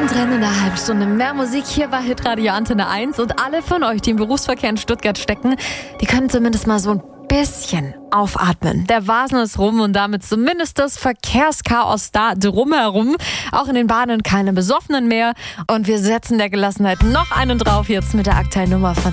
Mittendrin in der halben Stunde mehr Musik hier bei Hitradio Antenne 1 und alle von euch, die im Berufsverkehr in Stuttgart stecken, die können zumindest mal so ein bisschen aufatmen. Der Wahnsinn ist rum und damit zumindest das Verkehrschaos da drumherum. Auch in den Bahnen keine Besoffenen mehr und wir setzen der Gelassenheit noch einen drauf jetzt mit der aktuellen Nummer von